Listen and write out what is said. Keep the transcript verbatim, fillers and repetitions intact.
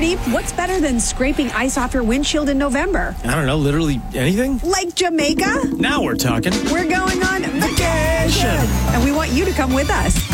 Artie, what's better than scraping ice off your windshield in November? I don't know, literally anything? Like Jamaica? Now we're talking. We're going on vacation, and we want you to come with us.